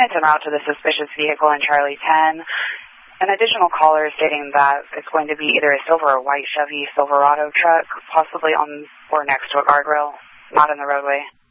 units en route to the suspicious vehicle in Charlie 10. An additional caller stating that it's going to be either a silver or white Chevy Silverado truck, possibly on or next to a guardrail, not in the roadway.